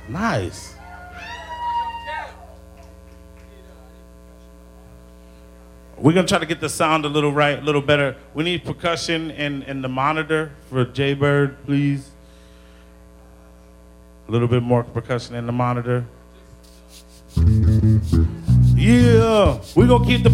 Nice. We're gonna try to get the sound a little right, a little better. We need percussion in the monitor for Jaybird, please. A little bit more percussion in the monitor. Yeah, we're gonna keep the